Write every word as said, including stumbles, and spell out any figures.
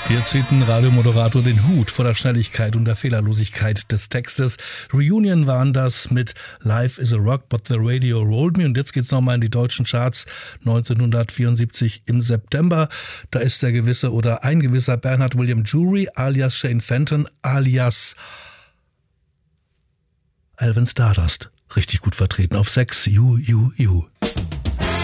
Hier zieht ein Radiomoderator den Hut vor der Schnelligkeit und der Fehlerlosigkeit des Textes. Reunion waren das mit Life is a Rock, but the radio rolled me. Und jetzt geht's nochmal in die deutschen Charts. neunzehnhundertvierundsiebzig im September. Da ist der gewisse oder ein gewisser Bernard William Jury alias Shane Fenton alias Alvin Stardust richtig gut vertreten auf sechs. You, you, you.